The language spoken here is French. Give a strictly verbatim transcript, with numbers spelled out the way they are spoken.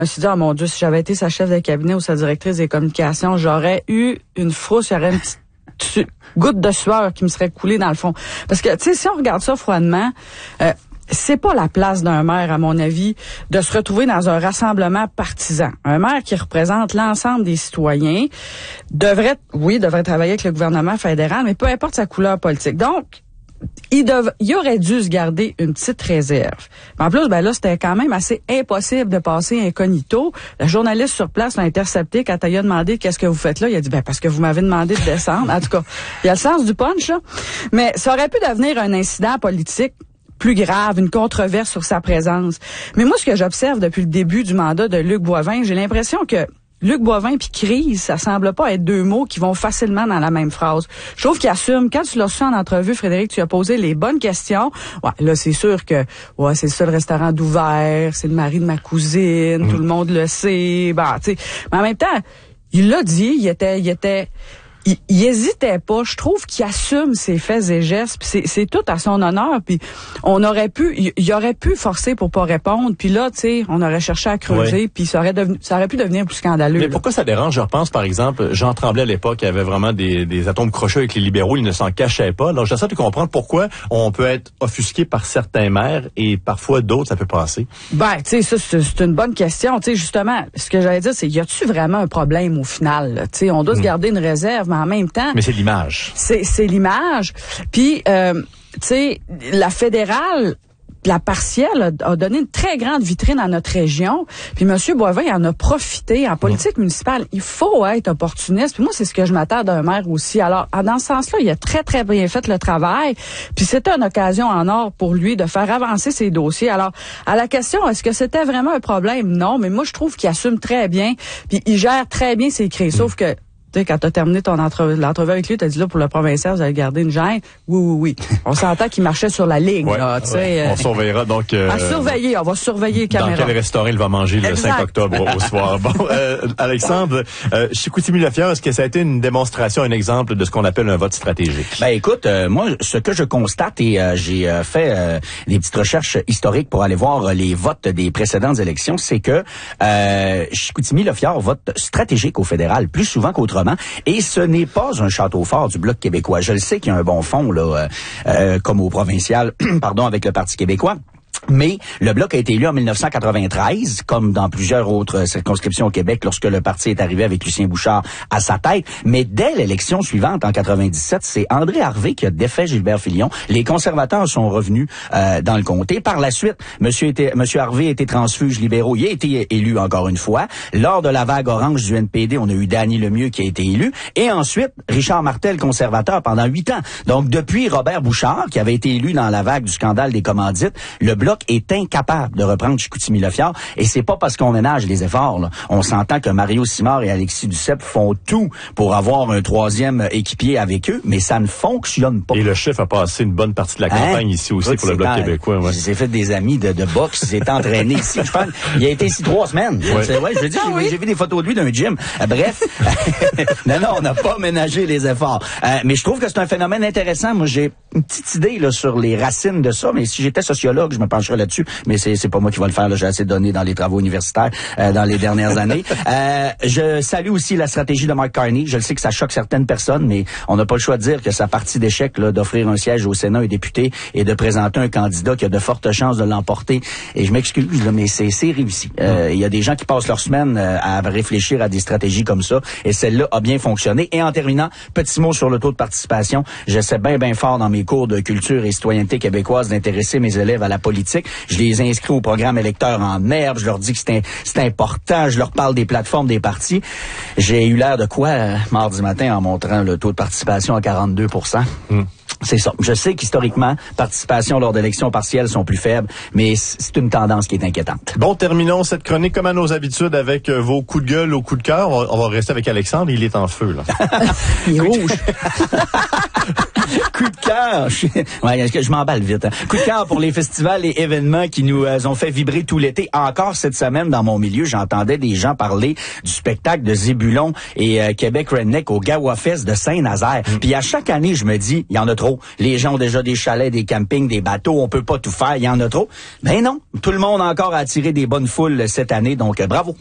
me suis dit, oh mon Dieu, si j'avais été sa chef de cabinet ou sa directrice des communications, j'aurais eu une frousse, j'aurais une petite goutte de sueur qui me serait coulée dans le fond. Parce que, tu sais, si on regarde ça froidement, euh, c'est pas la place d'un maire, à mon avis, de se retrouver dans un rassemblement partisan. Un maire qui représente l'ensemble des citoyens devrait, oui, devrait travailler avec le gouvernement fédéral, mais peu importe sa couleur politique. Donc, il, dev, il aurait dû se garder une petite réserve. Mais en plus, ben là, c'était quand même assez impossible de passer incognito. Le journaliste sur place l'a intercepté quand il a demandé qu'est-ce que vous faites là. Il a dit, ben parce que vous m'avez demandé de descendre. En tout cas, il y a le sens du punch, là. Mais ça aurait pu devenir un incident politique plus grave, une controverse sur sa présence. Mais moi, ce que j'observe depuis le début du mandat de Luc Boivin, j'ai l'impression que Luc Boivin puis crise, ça semble pas être deux mots qui vont facilement dans la même phrase. Je trouve qu'il assume. Quand tu l'as reçu en entrevue, Frédéric, tu as posé les bonnes questions. Ouais, là, c'est sûr que ouais, c'est le seul restaurant d'ouvert, c'est le mari de ma cousine, mmh. tout le monde le sait. Bah, tu sais. Mais en même temps, il l'a dit, il était, il était. Il, il hésitait pas. Je trouve qu'il assume ses faits et gestes. Puis c'est, c'est tout à son honneur. Puis on aurait pu, il, il aurait pu forcer pour pas répondre. Puis là, tu sais, on aurait cherché à creuser. Ouais. Puis ça aurait devenu, ça aurait pu devenir plus scandaleux. Mais là. Pourquoi ça dérange? Je repense par exemple, Jean Tremblay à l'époque, il avait vraiment des, des atomes crochus avec les libéraux. Il ne s'en cachait pas. Alors j'essaie de comprendre pourquoi on peut être offusqué par certains maires et parfois d'autres, ça peut passer. Ben, tu sais, ça c'est, c'est une bonne question. Tu sais, justement, ce que j'allais dire, c'est y a-tu vraiment un problème au final? Tu sais, on doit mmh. se garder une réserve. Mais en même temps... Mais c'est l'image. C'est, c'est l'image. Puis, euh, tu sais, la fédérale, la partielle a, a donné une très grande vitrine à notre région. Puis M. Boivin en a profité. En politique mmh. municipale, il faut être opportuniste. Puis moi, c'est ce que je m'attends d'un maire aussi. Alors, dans ce sens-là, il a très, très bien fait le travail. Puis c'était une occasion en or pour lui de faire avancer ses dossiers. Alors, à la question, est-ce que c'était vraiment un problème? Non, mais moi, je trouve qu'il assume très bien. Puis il gère très bien ses crises. Mmh. Sauf que tu sais, quand t'as terminé ton entrevue, l'entrevue avec lui, t'as dit là, pour le provincial, vous allez garder une gêne. Oui, oui, oui. On s'entend qu'il marchait sur la ligne, ouais, là, tu sais. Ouais. Euh, on surveillera donc... Euh, à surveiller, on va surveiller les caméras. Dans quel restaurant il va manger le exact. cinq octobre au soir. Bon, euh, Alexandre, euh, Chicoutimi-Lafière, est-ce que ça a été une démonstration, un exemple de ce qu'on appelle un vote stratégique? Ben écoute, euh, moi, ce que je constate, et euh, j'ai euh, fait euh, des petites recherches historiques pour aller voir euh, les votes des précédentes élections, c'est que euh, Chicoutimi-Lafière vote stratégique au fédéral, plus souvent qu'autrement, et ce Ce n'est pas un château fort du Bloc québécois. Je le sais qu'il y a un bon fond, là, euh, euh, comme au provincial, pardon, avec le Parti québécois. Mais le Bloc a été élu en dix-neuf cent quatre-vingt-treize, comme dans plusieurs autres circonscriptions au Québec, lorsque le parti est arrivé avec Lucien Bouchard à sa tête. Mais dès l'élection suivante, en quatre-vingt-dix-sept, c'est André Harvey qui a défait Gilbert Filion. Les conservateurs sont revenus euh, dans le comté. Par la suite, Monsieur, était, Monsieur Harvey a été transfuge libéraux. Il a été élu encore une fois. Lors de la vague orange du N P D, on a eu Danny Lemieux qui a été élu. Et ensuite, Richard Martel, conservateur, pendant huit ans. Donc, depuis Robert Bouchard, qui avait été élu dans la vague du scandale des commandites, le Bloc est incapable de reprendre Chicoutimi-Lafière, et c'est pas parce qu'on ménage les efforts, là. On s'entend que Mario Simard et Alexis Duceppe font tout pour avoir un troisième équipier avec eux, mais ça ne fonctionne pas. Et le chef a passé une bonne partie de la campagne hein? ici aussi Écoute, pour le Bloc dans, québécois. Ouais. J'ai fait des amis de, de boxe, il s'est entraîné ici. Je pense, il a été ici trois semaines. Ouais. C'est vrai, je veux dire, j'ai, j'ai vu des photos de lui d'un gym. Bref, non, non, on n'a pas ménagé les efforts. Euh, mais je trouve que c'est un phénomène intéressant. Moi, j'ai une petite idée là sur les racines de ça, mais si j'étais sociologue, je me pencherais là-dessus, mais c'est c'est pas moi qui va le faire, là. J'ai assez donné dans les travaux universitaires euh, dans les dernières années. Euh, je salue aussi la stratégie de Mark Carney. Je le sais que ça choque certaines personnes, mais on n'a pas le choix de dire que sa partie d'échec là, d'offrir un siège au Sénat et député et de présenter un candidat qui a de fortes chances de l'emporter. Et je m'excuse, là, mais c'est c'est réussi. Il euh, y a des gens qui passent leur semaine euh, à réfléchir à des stratégies comme ça, et celle-là a bien fonctionné. Et en terminant, petit mot sur le taux de participation. J'essaie bien, bien fort dans mes cours de culture et citoyenneté québécoise d'intéresser mes élèves à la politique. Je les inscris au programme électeur en herbe. Je leur dis que c'est, un, c'est important. Je leur parle des plateformes des partis. J'ai eu l'air de quoi euh, mardi matin en montrant le taux de participation à quarante-deux pour cent. Mm. C'est ça. Je sais qu'historiquement, participation lors d'élections partielles sont plus faibles, mais c'est une tendance qui est inquiétante. Bon, terminons cette chronique comme à nos habitudes avec euh, vos coups de gueule ou coups de cœur. On va, on va rester avec Alexandre. Il est en feu, là. Il est rouge. Coup de cœur. Je, ouais, je m'emballe vite. Hein. Coup de cœur pour les festivals et événements qui nous euh, ont fait vibrer tout l'été. Encore cette semaine, dans mon milieu, j'entendais des gens parler du spectacle de Zébulon et euh, Québec Redneck au Gawa Fest de Saint-Nazaire. Mm. Puis à chaque année, je me dis, il y en a trop. Les gens ont déjà des chalets, des campings, des bateaux. On peut pas tout faire. Il y en a trop. Ben non. Tout le monde a encore attiré des bonnes foules cette année. Donc, euh, bravo.